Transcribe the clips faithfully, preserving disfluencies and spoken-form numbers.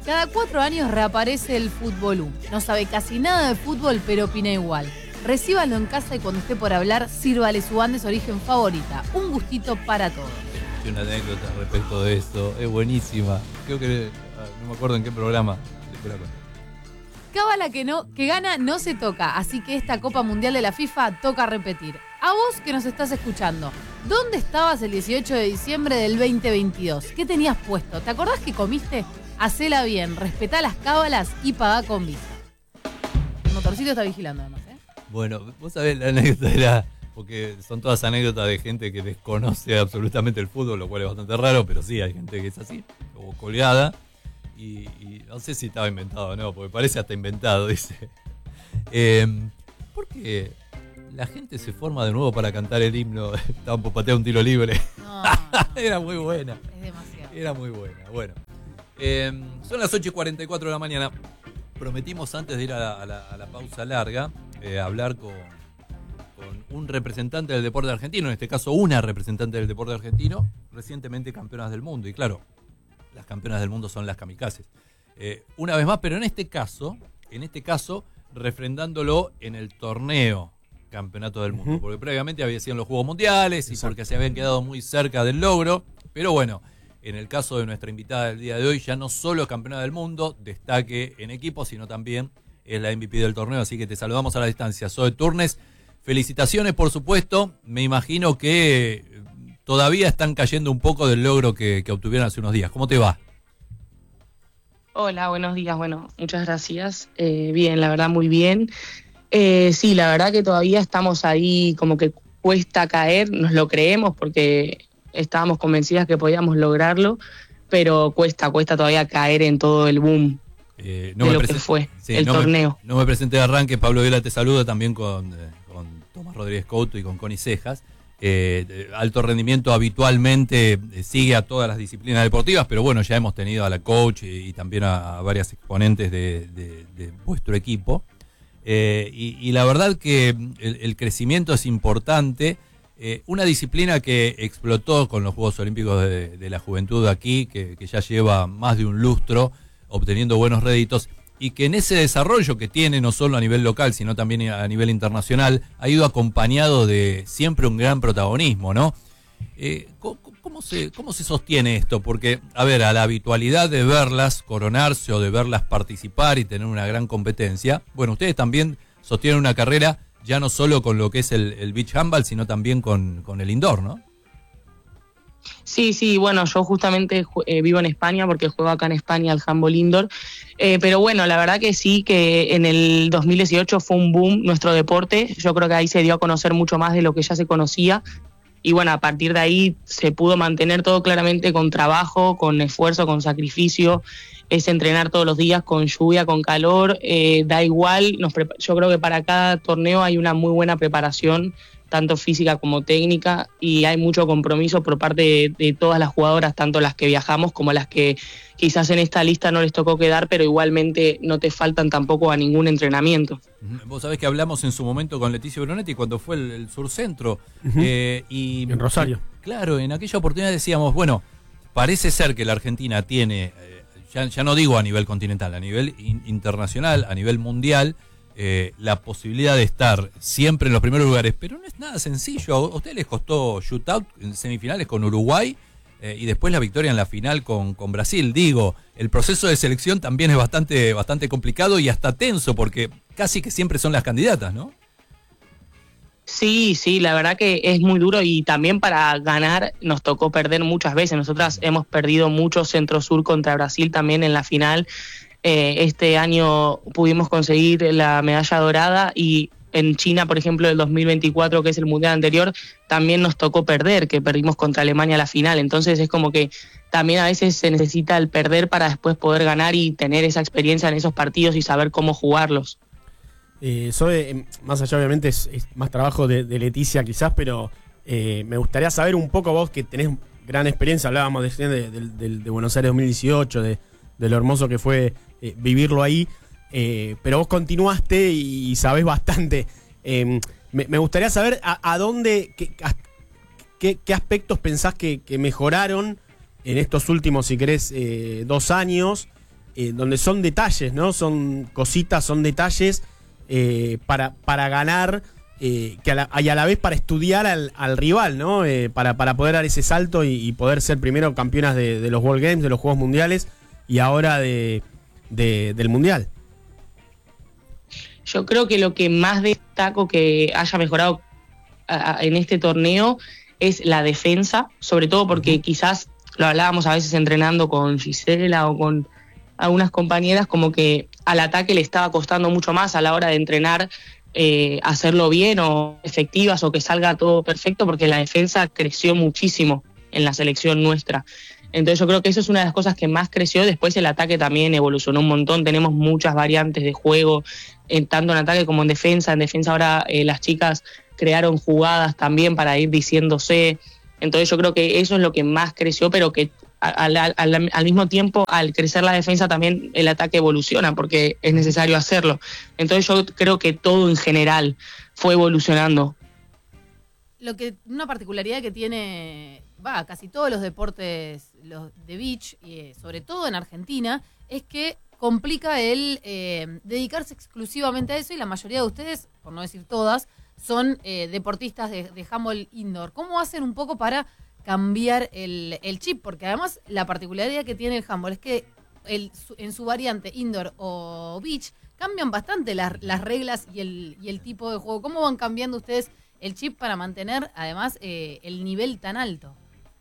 Cada cuatro años reaparece el Fútbol uno. No sabe casi nada de fútbol, pero opina igual. Recíbalo en casa y cuando esté por hablar, sírvale su banda de su origen favorita. Un gustito para todos. Hay una anécdota respecto de esto. Es buenísima. Creo que no me acuerdo en qué programa. Cábala que no, que gana no se toca, así que esta Copa Mundial de la FIFA toca repetir. A vos que nos estás escuchando, ¿dónde estabas el dieciocho de diciembre del veinte veintidós? ¿Qué tenías puesto? ¿Te acordás que comiste? Hacela bien, respetá las cábalas y pagá con Visa. El motorcito está vigilando además, ¿eh? Bueno, vos sabés, la anécdota era, porque son todas anécdotas de gente que desconoce absolutamente el fútbol, lo cual es bastante raro, pero sí, hay gente que es así, como colgada. Y, y no sé si estaba inventado o no, porque parece hasta inventado, dice. Eh, ¿Por qué la gente se forma de nuevo para cantar el himno? Estaban por patear un tiro libre. No, no. Era muy buena. Es demasiado. Era muy buena. Bueno, eh, son las ocho y cuarenta y cuatro de la mañana. Prometimos antes de ir a la, a la, a la pausa larga eh, hablar con, con un representante del deporte argentino, en este caso una representante del deporte argentino, recientemente campeonas del mundo. Y claro, las campeonas del mundo son las kamikazes. Eh, una vez más, pero en este caso, en este caso, refrendándolo en el torneo Campeonato del Mundo. Uh-huh. Porque previamente había sido en los Juegos Mundiales. Exacto. Y porque se habían quedado muy cerca del logro. Pero bueno, en el caso de nuestra invitada del día de hoy, ya no solo campeona del mundo, destaque en equipo, sino también es la M V P del torneo. Así que te saludamos a la distancia. Zoe Turnes, felicitaciones, por supuesto. Me imagino que todavía están cayendo un poco del logro que, que obtuvieron hace unos días. ¿Cómo te va? Hola, buenos días. Bueno, muchas gracias. Eh, bien, la verdad, muy bien. Eh, sí, la verdad que todavía estamos ahí, como que cuesta caer, nos lo creemos porque estábamos convencidas que podíamos lograrlo, pero cuesta, cuesta todavía caer en todo el boom eh, no de lo presen- que fue sí, el no torneo. Me, no me presenté de arranque, Pablo Vela te saluda también con, eh, con Tomás Rodríguez Couto y con Connie Cejas. Eh, alto rendimiento habitualmente eh, sigue a todas las disciplinas deportivas, pero bueno, ya hemos tenido a la coach y, y también a, a varias exponentes de, de, de vuestro equipo. Eh, y, y la verdad que el, el crecimiento es importante. Eh, una disciplina que explotó con los Juegos Olímpicos de, de la Juventud aquí, que, que ya lleva más de un lustro obteniendo buenos réditos, y que en ese desarrollo que tiene, no solo a nivel local, sino también a nivel internacional, ha ido acompañado de siempre un gran protagonismo, ¿no? Eh, ¿cómo, cómo, se, ¿Cómo se sostiene esto? Porque, a ver, a la habitualidad de verlas coronarse o de verlas participar y tener una gran competencia, bueno, ustedes también sostienen una carrera ya no solo con lo que es el, el beach handball, sino también con, con el indoor, ¿no? Sí, sí, bueno, yo justamente eh, vivo en España porque juego acá en España al handball indoor, eh, pero bueno, la verdad que sí, que en el dos mil dieciocho fue un boom nuestro deporte. Yo creo que ahí se dio a conocer mucho más de lo que ya se conocía, y bueno, a partir de ahí se pudo mantener todo claramente con trabajo, con esfuerzo, con sacrificio. Es entrenar todos los días con lluvia, con calor, eh, da igual. Nos prepa- yo creo que para cada torneo hay una muy buena preparación, tanto física como técnica, y hay mucho compromiso por parte de, de todas las jugadoras, tanto las que viajamos como las que quizás en esta lista no les tocó quedar, pero igualmente no te faltan tampoco a ningún entrenamiento. Vos sabés que hablamos en su momento con Leticia Brunetti cuando fue el, el Surcentro. Uh-huh. eh, y en Rosario. Claro, en aquella oportunidad decíamos, bueno, parece ser que la Argentina tiene, eh, ya, ya no digo a nivel continental, a nivel in- internacional, a nivel mundial, Eh, la posibilidad de estar siempre en los primeros lugares, pero no es nada sencillo. A ustedes les costó shootout en semifinales con Uruguay eh, y después la victoria en la final con, con Brasil. Digo, el proceso de selección también es bastante, bastante complicado y hasta tenso, porque casi que siempre son las candidatas, ¿no? Sí, sí, la verdad que es muy duro, y también para ganar nos tocó perder muchas veces. Nosotras hemos perdido mucho Centro-Sur contra Brasil también en la final. Eh, este año pudimos conseguir la medalla dorada, y en China, por ejemplo, del dos mil veinticuatro, que es el mundial anterior, también nos tocó perder, que perdimos contra Alemania la final. Entonces es como que también a veces se necesita el perder para después poder ganar y tener esa experiencia en esos partidos y saber cómo jugarlos. Eh, Zoe, más allá obviamente es, es más trabajo de, de Leticia quizás, pero eh, me gustaría saber un poco, vos que tenés gran experiencia, hablábamos de, de, de, de, de Buenos Aires dos mil dieciocho, de, de lo hermoso que fue eh, vivirlo ahí, eh, pero vos continuaste y, y sabés bastante. Eh, me, me gustaría saber a, a dónde, qué, a, qué, qué aspectos pensás que, que mejoraron en estos últimos, si querés, eh, dos años, eh, donde son detalles, ¿no? Son cositas, son detalles eh, para, para ganar, eh, que a la, y a la vez para estudiar al, al rival, ¿no? Eh, para, para poder dar ese salto y, y poder ser primero campeonas de, de los World Games, de los Juegos Mundiales y ahora de, de, del Mundial. Yo creo que lo que más destaco que haya mejorado a, a, en este torneo es la defensa, sobre todo porque quizás lo hablábamos a veces entrenando con Gisela o con algunas compañeras, como que al ataque le estaba costando mucho más a la hora de entrenar, eh, hacerlo bien o efectivas o que salga todo perfecto, porque la defensa creció muchísimo en la selección nuestra. Entonces yo creo que eso es una de las cosas que más creció. Después el ataque también evolucionó un montón, tenemos muchas variantes de juego, en, tanto en ataque como en defensa. En defensa ahora eh, las chicas crearon jugadas también para ir diciéndose. Entonces yo creo que eso es lo que más creció, pero que al, al, al, al mismo tiempo, al crecer la defensa también el ataque evoluciona, porque es necesario hacerlo. Entonces yo creo que todo en general fue evolucionando. Lo que, una particularidad que tiene, va, casi todos los deportes los de beach, y eh, sobre todo en Argentina, es que complica el eh, dedicarse exclusivamente a eso, y la mayoría de ustedes, por no decir todas, son eh, deportistas de, de handball indoor. ¿Cómo hacen un poco para cambiar el, el chip? Porque además la particularidad que tiene el handball es que el, su, en su variante indoor o beach cambian bastante las, las reglas y el, y el tipo de juego. ¿Cómo van cambiando ustedes el chip para mantener además eh, el nivel tan alto?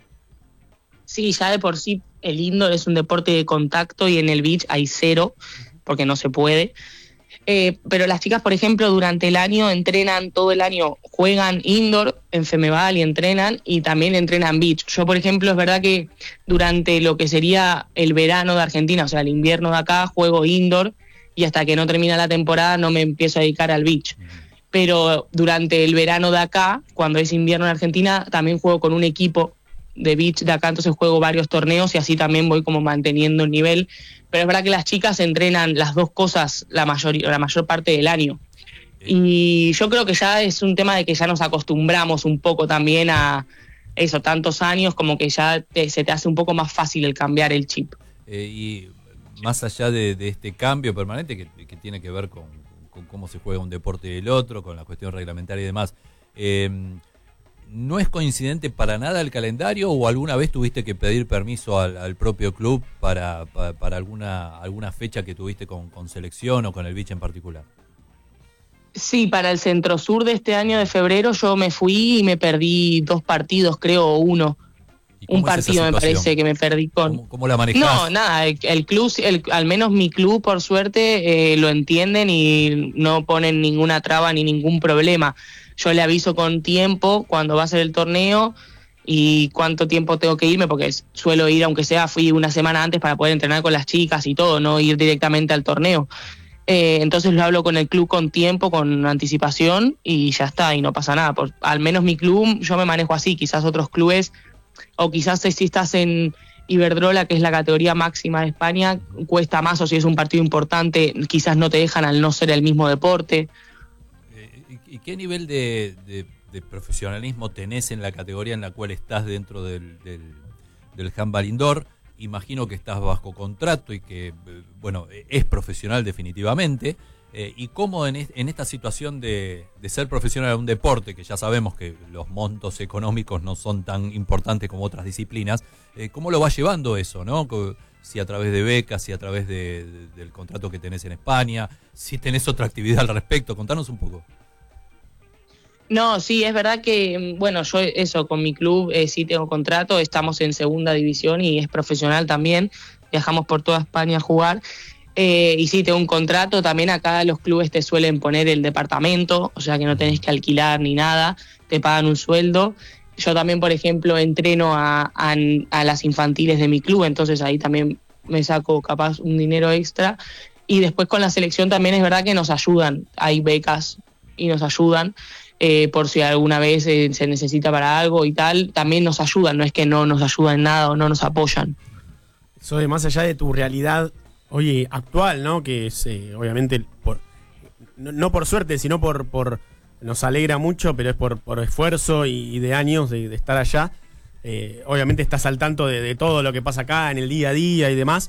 Sí, ya de por sí el indoor es un deporte de contacto y en el beach hay cero, porque no se puede. Eh, pero las chicas, por ejemplo, durante el año entrenan todo el año, juegan indoor en Femeval y entrenan, y también entrenan beach. Yo, por ejemplo, es verdad que durante lo que sería el verano de Argentina, o sea, el invierno de acá, juego indoor, y hasta que no termina la temporada no me empiezo a dedicar al beach. Pero durante el verano de acá, cuando es invierno en Argentina, también juego con un equipo de beach de acá, entonces juego varios torneos y así también voy como manteniendo el nivel. Pero es verdad que las chicas entrenan las dos cosas la mayor, la mayor parte del año. Y yo creo que ya es un tema de que ya nos acostumbramos un poco también a eso, tantos años, como que ya te, se te hace un poco más fácil el cambiar el chip. Eh, y más allá de, de este cambio permanente que, que tiene que ver con, con cómo se juega un deporte y el otro, con la cuestión reglamentaria y demás, eh, ¿no es coincidente para nada el calendario o alguna vez tuviste que pedir permiso al, al propio club para, para, para alguna, alguna fecha que tuviste con, con selección o con el beach en particular? Sí, para el Centro Sur de este año de febrero yo me fui y me perdí dos partidos, creo, o uno. Un partido me parece que me perdí con... ¿Cómo, cómo la manejás? No, nada, el, el club, el, al menos mi club, por suerte, eh, lo entienden y no ponen ninguna traba ni ningún problema. Yo le aviso con tiempo cuando va a ser el torneo y cuánto tiempo tengo que irme, porque suelo ir, aunque sea, fui una semana antes para poder entrenar con las chicas y todo, no ir directamente al torneo. Eh, entonces lo hablo con el club con tiempo, con anticipación y ya está, y no pasa nada. Por, al menos mi club, yo me manejo así, quizás otros clubes, o quizás si estás en Iberdrola, que es la categoría máxima de España, cuesta más, o si es un partido importante, quizás no te dejan al no ser el mismo deporte. ¿Y qué nivel de, de, de profesionalismo tenés en la categoría en la cual estás dentro del, del, del handball indoor? Imagino que estás bajo contrato y que, bueno, es profesional definitivamente. Eh, ¿Y cómo en, es, en esta situación de, de ser profesional en un deporte, que ya sabemos que los montos económicos no son tan importantes como otras disciplinas, eh, cómo lo vas llevando eso, ¿no? Si a través de becas, si a través de, de, del contrato que tenés en España, si tenés otra actividad al respecto, contanos un poco. No, sí, es verdad que, bueno, yo eso, con mi club eh, sí tengo contrato, estamos en segunda división y es profesional también, viajamos por toda España a jugar, eh, y sí tengo un contrato, también acá los clubes te suelen poner el departamento, o sea que no tenés que alquilar ni nada, te pagan un sueldo. Yo también, por ejemplo, entreno a, a, a las infantiles de mi club, entonces ahí también me saco capaz un dinero extra, y después con la selección también es verdad que nos ayudan, hay becas y nos ayudan. Eh, por si alguna vez eh, se necesita para algo y tal, también nos ayudan, no es que no nos ayudan en nada o no nos apoyan. Eso de más allá de tu realidad, oye, actual, ¿no? Que es, eh, obviamente, por, no, no por suerte, sino por, por nos alegra mucho, pero es por, por esfuerzo y, y de años de, de estar allá. Eh, obviamente estás al tanto de, de todo lo que pasa acá en el día a día y demás.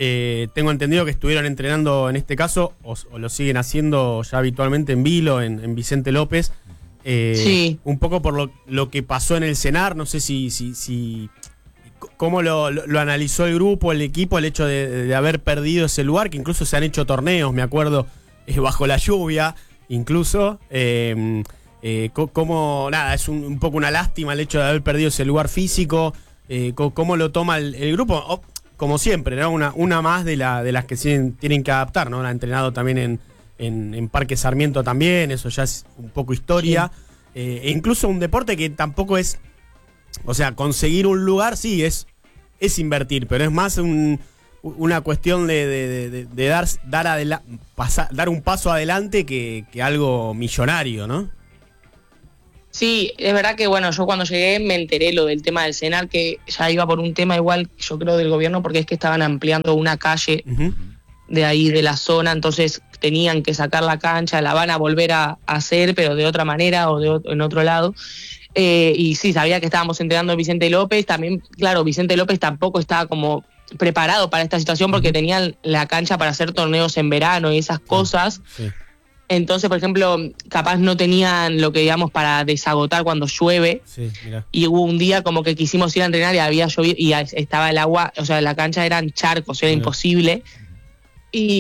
Eh, tengo entendido que estuvieron entrenando en este caso, o, o lo siguen haciendo ya habitualmente en Vilo, en, en Vicente López. Eh, sí. Un poco por lo, lo que pasó en el CENAR, no sé si, si, si cómo lo, lo, lo analizó el grupo, el equipo, el hecho de, de haber perdido ese lugar, que incluso se han hecho torneos, me acuerdo, eh, bajo la lluvia, incluso. Eh, eh, cómo, nada, es un, un poco una lástima el hecho de haber perdido ese lugar físico. Eh, cómo lo toma el, el grupo. Oh, como siempre, ¿no? Una, una más de, la, de las que tienen, tienen que adaptar, ¿no? Ha entrenado también en, en, en Parque Sarmiento también, eso ya es un poco historia. Sí. Eh, e incluso un deporte que tampoco es, o sea, conseguir un lugar, sí, es, es invertir, pero es más un, una cuestión de, de, de, de dar, dar, adela, pasar, dar un paso adelante que, que algo millonario, ¿no? Sí, es verdad que bueno, yo cuando llegué me enteré lo del tema del CENAR, que ya iba por un tema igual, yo creo, del gobierno, porque es que estaban ampliando una calle uh-huh. de ahí, de la zona, entonces tenían que sacar la cancha, la van a volver a, a hacer, pero de otra manera o de en otro lado. Eh, y sí, sabía que estábamos entrenando a Vicente López, también, claro, Vicente López tampoco estaba como preparado para esta situación porque uh-huh. tenían la cancha para hacer torneos en verano y esas uh-huh. cosas. Sí. Entonces, por ejemplo, capaz no tenían lo que digamos para desagotar cuando llueve. Sí, mirá. Y hubo un día como que quisimos ir a entrenar y había llovido y estaba el agua, o sea, la cancha eran charcos, era mirá. imposible. Y